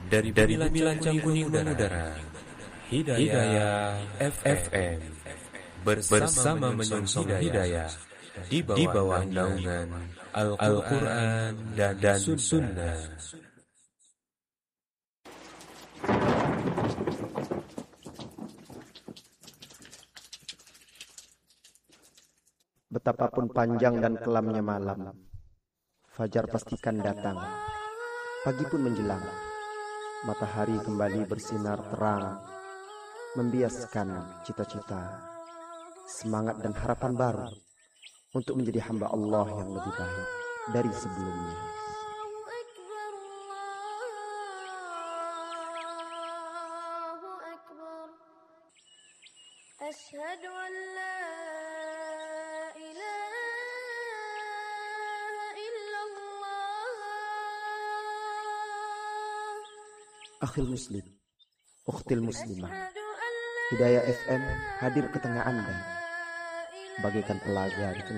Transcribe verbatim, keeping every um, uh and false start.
Dari dari Bilancang Kuning Mengudara, Hidayah, Hidayah F M bersama, bersama menyongsong hidayah di bawah, di bawah naungan Al-Quran dan, dan Sunnah. Betapapun panjang dan kelamnya malam, fajar pastikan datang. Pagi pun menjelang, matahari kembali bersinar terang, membiaskan cita-cita, semangat dan harapan baru untuk menjadi hamba Allah yang lebih baik dari sebelumnya. Asyhadu an la Akhil Muslim, Ukhtil Muslimah, Hidayah F M hadir ke tengah Anda bagaikan pelajar